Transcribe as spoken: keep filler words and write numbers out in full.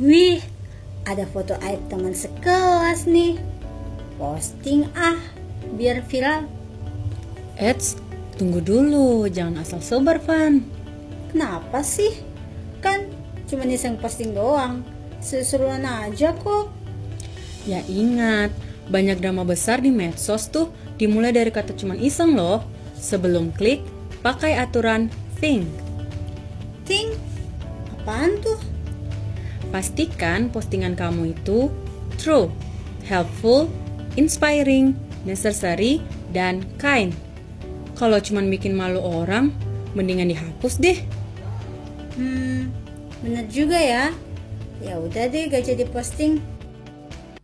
Wih, ada foto aib teman sekelas nih. Posting ah, biar viral. Eits, tunggu dulu, jangan asal sebar, Van. Kenapa sih? Kan cuma iseng posting doang. Seru-seruan aja kok. Ya ingat, banyak drama besar di medsos tuh dimulai dari kata cuman iseng loh. Sebelum klik, pakai aturan think. Think? Apaan tuh? Pastikan postingan kamu itu true, helpful, inspiring, necessary, dan kind. Kalau cuman bikin malu orang, mendingan dihapus deh. Hmm, bener juga ya. Ya udah deh, gak jadi posting.